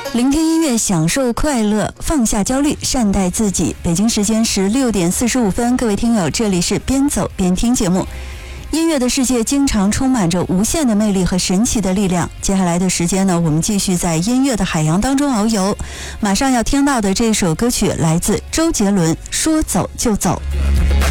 聆听音乐，享受快乐，放下焦虑，善待自己。北京时间16点45分，各位听友，这里是边走边听节目。音乐的世界经常充满着无限的魅力和神奇的力量。接下来的时间呢，我们继续在音乐的海洋当中遨游。马上要听到的这首歌曲来自周杰伦，《说走就走》。